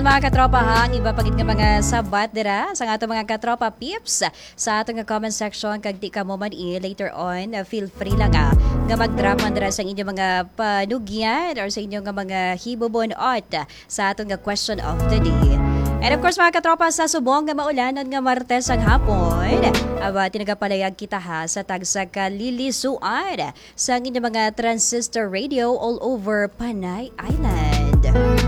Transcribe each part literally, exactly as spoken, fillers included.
Mga katropa ha, ang iba pagit nga mga sabat dira sa ato mga katropa pips sa ato nga comment section kag di ka mo man i later on uh, feel free lang ah, nga mag-drop man dira sa inyong mga panugyan or sa inyong nga mga hibobon ot sa ato nga question of the day. And of course mga katropa sa subong nga maulanan nga Martes ang hapon, aba tinagapalayag kita ha sa tagsa kalilisuan sa inyong mga transistor radio all over Panay Island.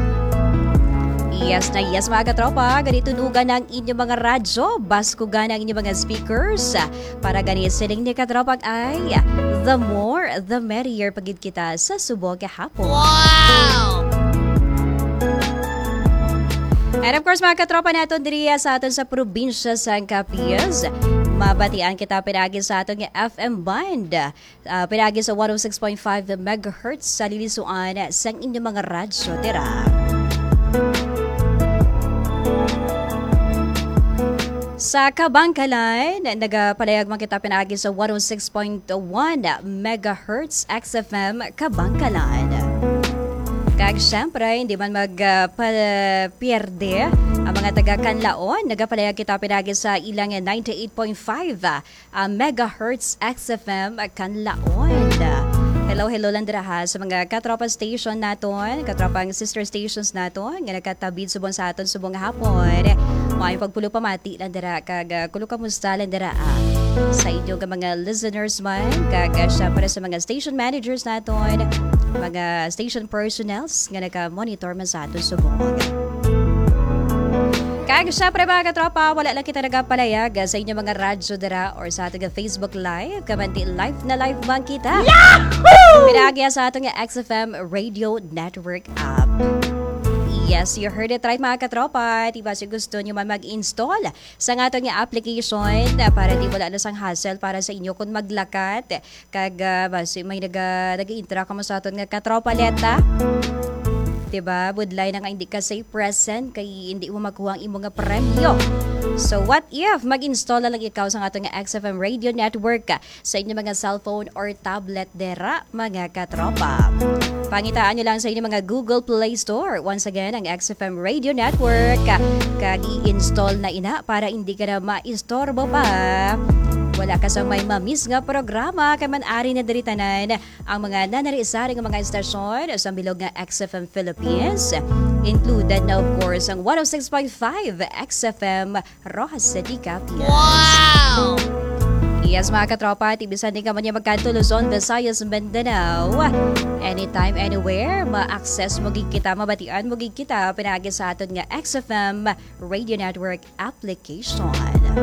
Yes na yes mga katropa, ganito nuga ng inyong mga radyo, baskugan ng inyong mga speakers. Para ganito siling ni katropa ay the more the merrier pagid kita sa subong kahapon. Wow! And of course mga katropa natin diriya sa aton sa probinsya sa Capiz. Mabatian kita pinagi sa aton nga F M band. Uh, pinagi sa one oh six point five megahertz sa lilisuan sa inyong mga radyo dira. Sa Kabangkalan, nagapalayag man kita pinagi sa one oh six point one megahertz X F M Kabangkalan. Kag syempre, hindi man magpapierde ang mga taga-Kanlaon. Nagapalayag kita pinagi sa ilang ninety-eight point five uh, megahertz X F M Kanlaon. Hello, hello lang dira ha sa mga katropa station naton, katropang sister stations naton, nga nakatabid subong sa aton subong hapon. May pagpulo pamati lang dira kag uh, kulo kamusta lang dira ah, sa inyo nga mga listeners man, kag uh, syempre sa mga station managers naton, mga station personnels nga naka-monitor man sa aton subong. Kag syempre mga katropa, wala lang kita nagapalayag sa inyong mga radyo dira or sa ating Facebook Live. Kamanti live na live bang kita. Yahoo! Pinagya sa ating X F M Radio Network app. Yes, you heard it right mga katropa. Diba si gusto nyo man mag-install sa nga itong application para di wala na sang hassle para sa inyo kung maglakat. Kag uh, basi may nag-interact ka mo sa itong katropa leta. Diba? Budlay na nga hindi ka say present kay hindi mo makuha ang imong nga premyo. So what if mag-install na lang ikaw sa atong X F M Radio Network sa inyong mga cellphone or tablet dera mga katropa. Pangitaan nyo lang sa inyong mga Google Play Store. Once again, ang X F M Radio Network. Kag i-install na ina para hindi ka na ma-istorbo pa. Wala ka sa may mamiss nga programa kay man-ari na diritanan ang mga nanarisaring mga estasyon sa bilog nga X F M Philippines. Included na of course ang one oh six point five X F M Rojas City, Capiz. Wow! Yes mga katropa, tibisan din ka man niya magkanto Luzon, Visayas, Mindanao. Anytime, anywhere, ma-access mo gig kita, mabatian mo gig kita pinagi sa aton nga X F M Radio Network application.